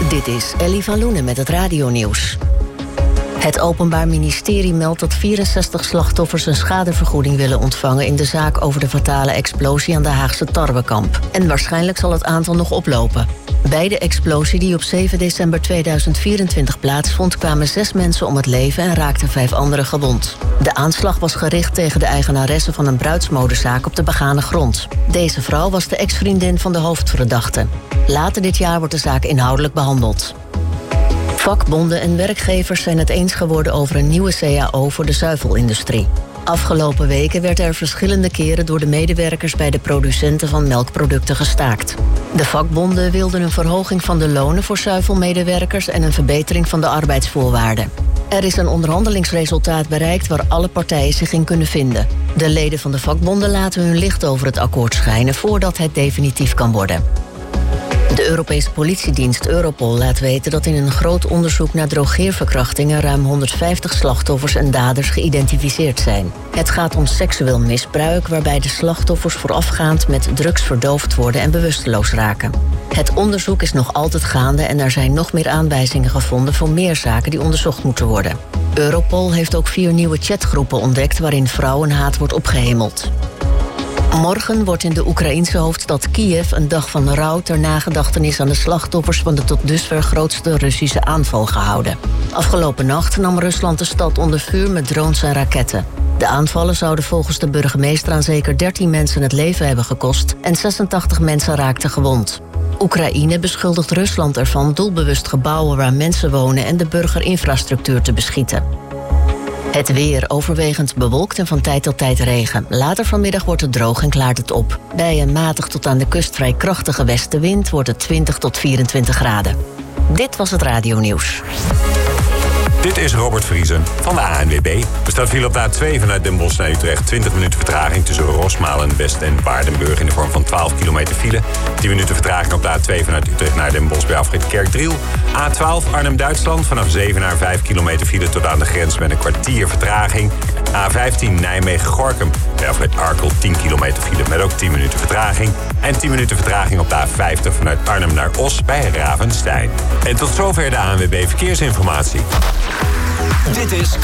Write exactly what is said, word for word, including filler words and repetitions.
Dit is Ellie van Loenen met het radionieuws. Het Openbaar Ministerie meldt dat vierenzestig slachtoffers een schadevergoeding willen ontvangen in de zaak over de fatale explosie aan de Haagse Tarwekamp. En waarschijnlijk zal het aantal nog oplopen. Bij de explosie die op zeven december tweeduizend vierentwintig plaatsvond, kwamen zes mensen om het leven en raakten vijf anderen gewond. De aanslag was gericht tegen de eigenaresse van een bruidsmodezaak op de begane grond. Deze vrouw was de ex-vriendin van de hoofdverdachte. Later dit jaar wordt de zaak inhoudelijk behandeld. Vakbonden en werkgevers zijn het eens geworden over een nieuwe C A O voor de zuivelindustrie. Afgelopen weken werd er verschillende keren door de medewerkers bij de producenten van melkproducten gestaakt. De vakbonden wilden een verhoging van de lonen voor zuivelmedewerkers en een verbetering van de arbeidsvoorwaarden. Er is een onderhandelingsresultaat bereikt waar alle partijen zich in kunnen vinden. De leden van de vakbonden laten hun licht over het akkoord schijnen voordat het definitief kan worden. De Europese politiedienst Europol laat weten dat in een groot onderzoek naar drogeerverkrachtingen ruim honderdvijftig slachtoffers en daders geïdentificeerd zijn. Het gaat om seksueel misbruik waarbij de slachtoffers voorafgaand met drugs verdoofd worden en bewusteloos raken. Het onderzoek is nog altijd gaande en er zijn nog meer aanwijzingen gevonden voor meer zaken die onderzocht moeten worden. Europol heeft ook vier nieuwe chatgroepen ontdekt waarin vrouwenhaat wordt opgehemeld. Morgen wordt in de Oekraïense hoofdstad Kiev een dag van rouw ter nagedachtenis aan de slachtoffers van de tot dusver grootste Russische aanval gehouden. Afgelopen nacht nam Rusland de stad onder vuur met drones en raketten. De aanvallen zouden volgens de burgemeester aan zeker dertien mensen het leven hebben gekost en zesentachtig mensen raakten gewond. Oekraïne beschuldigt Rusland ervan doelbewust gebouwen waar mensen wonen en de burgerinfrastructuur te beschieten. Het weer overwegend bewolkt en van tijd tot tijd regen. Later vanmiddag wordt het droog en klaart het op. Bij een matig tot aan de kust vrij krachtige westenwind wordt het twintig tot vierentwintig graden. Dit was het radionieuws. Dit is Robert Vriesen van de A N W B. Er staat file op de A twee vanuit Den Bosch naar Utrecht. twintig minuten vertraging tussen Rosmalen, West en Waardenburg in de vorm van twaalf kilometer file. tien minuten vertraging op de A twee vanuit Utrecht naar Den Bosch bij afrit Kerkdriel. A twaalf Arnhem-Duitsland vanaf zeven naar vijf kilometer file tot aan de grens met een kwartier vertraging. A vijftien Nijmegen-Gorinchem bij afrit Arkel tien kilometer file met ook tien minuten vertraging. En tien minuten vertraging op de A vijftig vanuit Arnhem naar Os bij Ravenstein. En tot zover de A N W B Verkeersinformatie. Dit is